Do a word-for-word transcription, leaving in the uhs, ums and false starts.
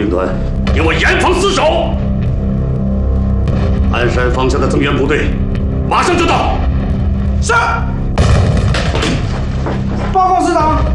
兵团，给我严防死守。鞍山方向的增援部队马上就到。 是。报告师长。